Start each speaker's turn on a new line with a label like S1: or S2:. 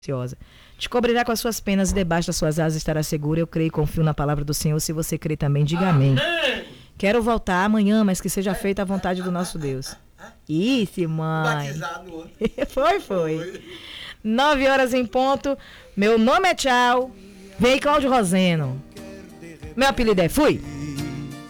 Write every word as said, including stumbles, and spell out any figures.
S1: ansiosa. Te cobrirá com as suas penas e debaixo das suas asas estará seguro. Eu creio e confio na palavra do Senhor. Se você crê também, diga amém. Amém. Quero voltar amanhã, mas que seja feita a vontade do nosso Deus. Isso, mãe. Foi, foi. Nove horas em ponto. Meu nome é Tchau. Vem Cláudio Roseno. Meu apelido é Fui.